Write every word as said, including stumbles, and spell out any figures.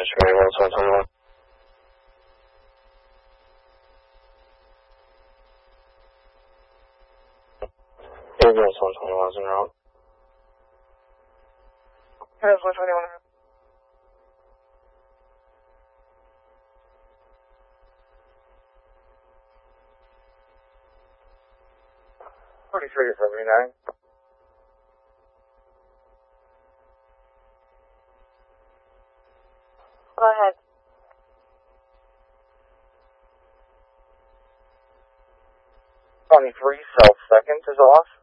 very well, so twenty-one. Air Grants one twenty-one is en route. Yes, one twenty-one. forty-three seventy-nine. Go ahead. twenty-three, self second is off.